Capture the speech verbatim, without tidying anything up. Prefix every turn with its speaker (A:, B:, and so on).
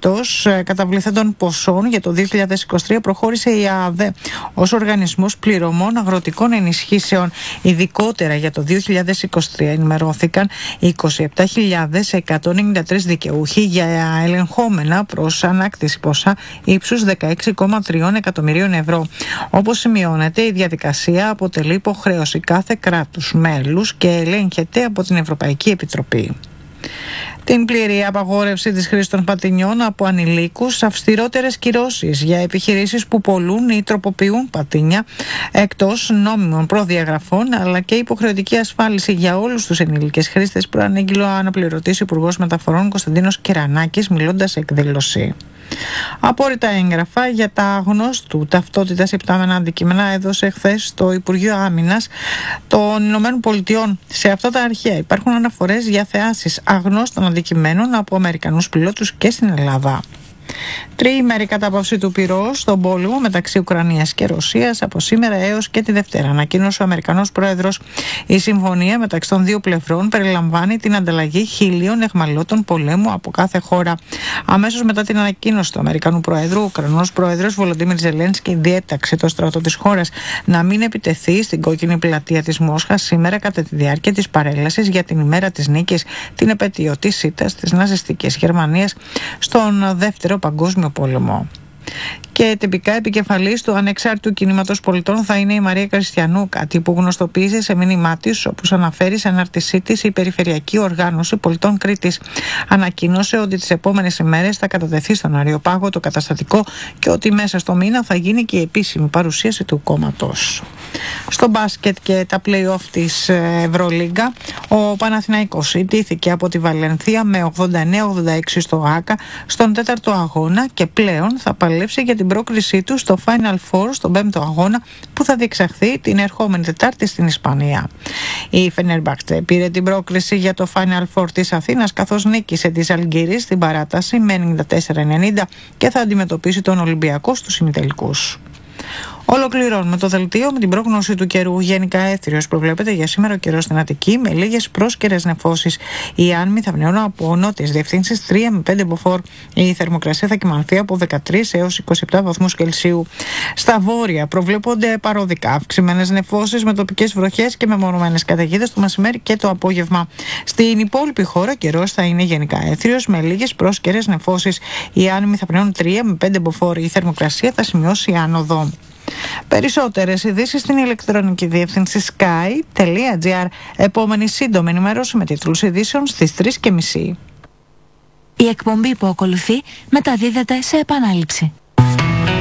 A: εκτός καταβληθέντων ποσών για το δύο χιλιάδες είκοσι τρία προχώρησε η ΑΑΔΕ ως οργανισμός πληρωμών αγροτικών ενισχύσεων. Ειδικότερα για το δύο χιλιάδες είκοσι τρία ενημερώθηκαν είκοσι επτά χιλιάδες εκατόν ενενήντα τρεις δικαιούχοι για ελεγχόμενα προς ανάκτηση ποσά ύψους δεκαέξι κόμμα τρία εκατομμυρίων ευρώ. Όπως σημειώνεται, η διαδικασία αποτελεί υποχρέωση κάθε κράτους μέλους και ελέγχεται από την Ευρωπαϊκή Επιτροπή. Την πλήρη απαγόρευση της χρήσης των πατινιών από ανηλίκους, αυστηρότερες κυρώσεις για επιχειρήσεις που πωλούν ή τροποποιούν πατίνια εκτός νόμιμων προδιαγραφών, αλλά και υποχρεωτική ασφάλιση για όλους τους ενήλικες χρήστες, προανήγγειλε ο αναπληρωτής Υπουργός Μεταφορών Κωνσταντίνος Κερανάκης, μιλώντας σε εκδήλωση. Απόρριτα έγγραφα για τα αγνώστου ταυτότητας υπτάμενα αντικείμενα έδωσε χθες το Υπουργείο Άμυνας των Ηνωμένων Πολιτειών. Σε αυτά τα αρχεία υπάρχουν αναφορές για θεάσεις αγνώστων αντικειμένων από Αμερικανούς πιλότους και στην Ελλάδα. Τριήμερη κατάπαυση του πυρός στον πόλεμο μεταξύ Ουκρανίας και Ρωσίας από σήμερα έως και τη Δευτέρα, ανακοίνωσε ο Αμερικανός Πρόεδρος. Η συμφωνία μεταξύ των δύο πλευρών περιλαμβάνει την ανταλλαγή χιλίων αιχμαλώτων πολέμου από κάθε χώρα. Αμέσως μετά την ανακοίνωση του Αμερικανού Προέδρου, ο Ουκρανός Πρόεδρος Βολοντίμιρ Ζελένσκι διέταξε το στρατό της χώρας να μην επιτεθεί στην κόκκινη πλατεία της Μόσχας σήμερα κατά τη διάρκεια της παρέλασης για την ημέρα της νίκης, την επετειο της ήττας της ναζιστικής Γερμανίας στον Δεύτερο Παγκόσμιο Πόλεμο. Και τυπικά επικεφαλής του Ανεξάρτητου Κινήματος Πολιτών θα είναι η Μαρία Κριστιανού, κάτι που γνωστοποίησε σε μήνυμά της, όπως αναφέρει σε ανάρτησή της η Περιφερειακή Οργάνωση Πολιτών Κρήτης. Ανακοίνωσε ότι τις επόμενες ημέρες θα κατατεθεί στον Αριοπάγο το καταστατικό και ότι μέσα στο μήνα θα γίνει και η επίσημη παρουσίαση του κόμματος. Στο μπάσκετ και τα play-off της Ευρωλίγκα, ο Παναθηναϊκός ιτήθηκε από τη Βαλενθία με ογδόντα εννέα ογδόντα έξι στο ΆΚΑ στον τέταρτο αγώνα και πλέον θα παλέψει για την πρόκρισή του στο Final Four, στον πέμπτο αγώνα που θα διεξαχθεί την ερχόμενη Τετάρτη στην Ισπανία. Η Φενέρμπαχτσε πήρε την πρόκριση για το Final Four της Αθήνας, καθώς νίκησε τη Ζαλγκίρις στην παράταση με ενενήντα τέσσερα ενενήντα και θα αντιμετωπίσει τον Ολυμπιακό στους ημιτελικούς. Ολοκληρώνουμε το δελτίο με την πρόγνωση του καιρού. Γενικά έθριος προβλέπεται για σήμερα ο καιρός στην Αττική με λίγες πρόσκαιρες νεφώσεις. Οι άνεμοι θα πνέουν από νότιες διευθύνσεις τρία με πέντε μποφόρ. Η θερμοκρασία θα κυμανθεί από δεκατρείς έως είκοσι επτά βαθμούς Κελσίου. Στα βόρεια προβλέπονται παροδικά αυξημένες νεφώσεις με τοπικές βροχές και μεμονωμένες καταιγίδες το μεσημέρι και το απόγευμα. Στην υπόλοιπη χώρα ο καιρός θα είναι γενικά έθριος με λίγες πρόσκαιρες νεφώσεις. Οι άνεμοι θα πνέουν τρία με πέντε μποφόρ. Η θερμοκρασία θα σημειώσει άνοδο. Περισσότερες ειδήσεις στην ηλεκτρονική διεύθυνση sky τελεία gr. Επόμενη σύντομη ενημέρωση με τίτλους ειδήσεων στις τρεις και μισή.
B: Η εκπομπή που ακολουθεί μεταδίδεται σε επανάληψη.